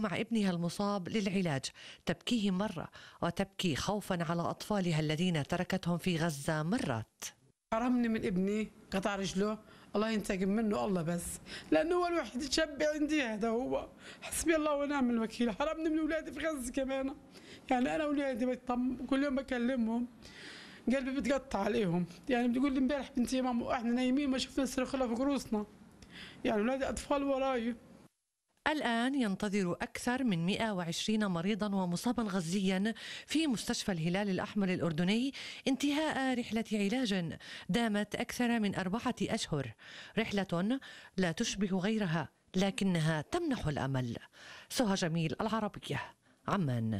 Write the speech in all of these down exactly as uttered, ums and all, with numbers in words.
مع ابنها المصاب للعلاج، تبكيه مرة وتبكي خوفا على أطفالها الذين تركتهم في غزة مرات. حرمني من ابني، قطع رجله، الله ينتقم منه الله بس، لأنه هو الوحيد شاب عندي، هذا هو حسبي الله ونعم الوكيل. حرمني من أولادي في غزة كمان، يعني أنا أولادي كل يوم بكلمهم قلبي بتقطع عليهم، يعني بتقول لي امبارح بنتي ماما احنا نايمين ما شفنا صرخلة في قروصنا، يعني أولادي أطفال وراي. الآن ينتظر أكثر من مئة وعشرين مريضا ومصابا غزيا في مستشفى الهلال الأحمر الأردني انتهاء رحلة علاج دامت أكثر من أربعة أشهر، رحلة لا تشبه غيرها لكنها تمنح الأمل. سهى جميل، العربية، عمان.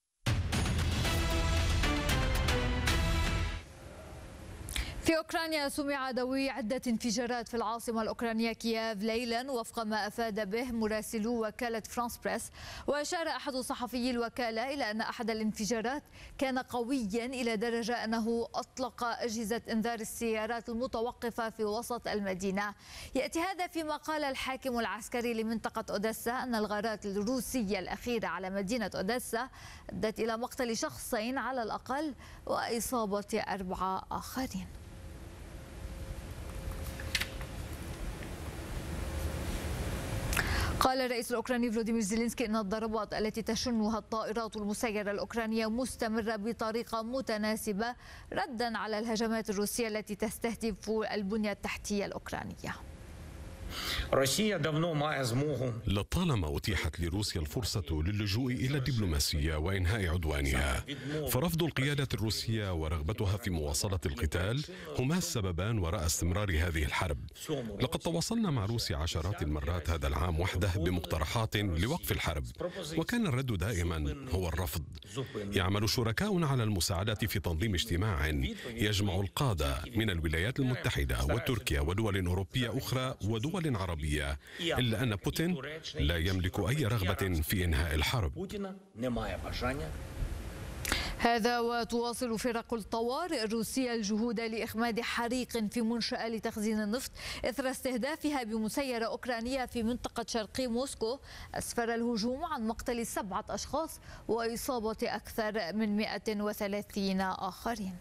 في أوكرانيا سمع دوي عدة انفجارات في العاصمة الأوكرانية كييف ليلا وفق ما أفاد به مراسلو وكالة فرانس بريس. وأشار أحد صحفيي الوكالة إلى أن أحد الانفجارات كان قويا إلى درجة أنه أطلق أجهزة إنذار السيارات المتوقفة في وسط المدينة. يأتي هذا فيما قال الحاكم العسكري لمنطقة أوديسا أن الغارات الروسية الأخيرة على مدينة أوديسا أدت إلى مقتل شخصين على الأقل وإصابة أربعة آخرين. قال الرئيس الأوكراني فلوديمير زيلينسكي أن الضربات التي تشنها الطائرات المسيرة الأوكرانية مستمرة بطريقة متناسبة ردا على الهجمات الروسية التي تستهدف البنية التحتية الأوكرانية. لطالما أتيحت لروسيا الفرصة للجوء إلى الدبلوماسية وإنهاء عدوانها، فرفض القيادة الروسية ورغبتها في مواصلة القتال هما السببان وراء استمرار هذه الحرب. لقد تواصلنا مع روسيا عشرات المرات هذا العام وحده بمقترحات لوقف الحرب، وكان الرد دائما هو الرفض. يعمل شركاؤنا على المساعدة في تنظيم اجتماع يجمع القادة من الولايات المتحدة وتركيا ودول أوروبية أخرى ودول عربية، إلا أن بوتين لا يملك أي رغبة في إنهاء الحرب. هذا وتواصل فرق الطوارئ الروسية الجهود لإخماد حريق في منشأة لتخزين النفط إثر استهدافها بمسيرة أوكرانية في منطقة شرقي موسكو. أسفر الهجوم عن مقتل سبعة أشخاص وإصابة أكثر من مئة وثلاثين آخرين.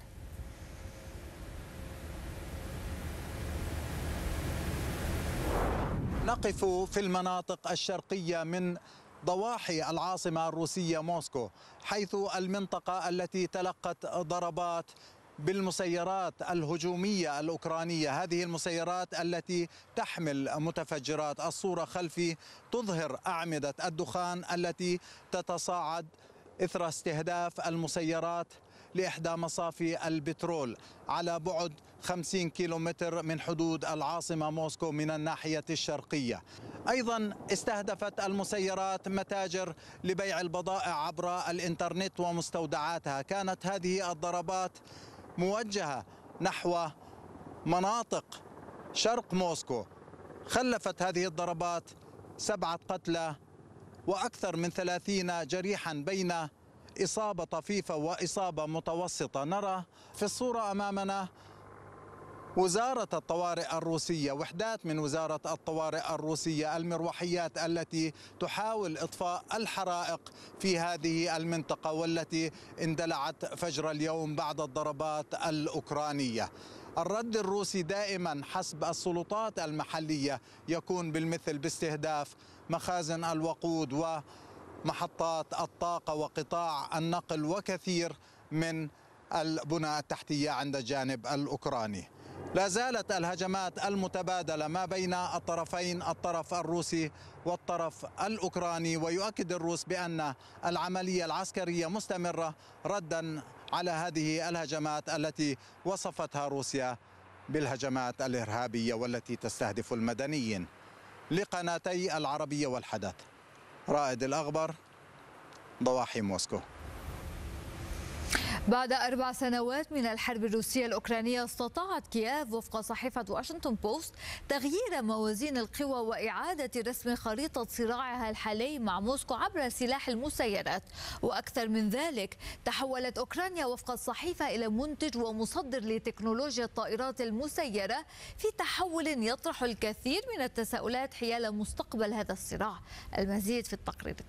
نقف في المناطق الشرقية من ضواحي العاصمة الروسية موسكو، حيث المنطقة التي تلقت ضربات بالمسيرات الهجومية الأوكرانية، هذه المسيرات التي تحمل متفجرات. الصورة خلفي تظهر أعمدة الدخان التي تتصاعد إثر استهداف المسيرات لإحدى مصافي البترول على بعد خمسين كيلومتر من حدود العاصمة موسكو من الناحية الشرقية. أيضا استهدفت المسيرات متاجر لبيع البضائع عبر الإنترنت ومستودعاتها. كانت هذه الضربات موجهة نحو مناطق شرق موسكو. خلفت هذه الضربات سبعة قتلى وأكثر من ثلاثين جريحا بين إصابة طفيفة وإصابة متوسطة. نرى في الصورة أمامنا وزارة الطوارئ الروسية، وحدات من وزارة الطوارئ الروسية، المروحيات التي تحاول إطفاء الحرائق في هذه المنطقة والتي اندلعت فجر اليوم بعد الضربات الأوكرانية. الرد الروسي دائما حسب السلطات المحلية يكون بالمثل باستهداف مخازن الوقود ومحطات الطاقة وقطاع النقل وكثير من البنى التحتية عند الجانب الأوكراني. لا زالت الهجمات المتبادلة ما بين الطرفين، الطرف الروسي والطرف الأوكراني، ويؤكد الروس بأن العملية العسكرية مستمرة ردا على هذه الهجمات التي وصفتها روسيا بالهجمات الإرهابية والتي تستهدف المدنيين. لقناتي العربية والحدث، رائد الأغبر، ضواحي موسكو. بعد أربع سنوات من الحرب الروسية الأوكرانية استطاعت كييف وفق صحيفة واشنطن بوست تغيير موازين القوى وإعادة رسم خريطة صراعها الحالي مع موسكو عبر سلاح المسيرات. وأكثر من ذلك، تحولت أوكرانيا وفق الصحيفة إلى منتج ومصدر لتكنولوجيا الطائرات المسيرة، في تحول يطرح الكثير من التساؤلات حيال مستقبل هذا الصراع. المزيد في التقرير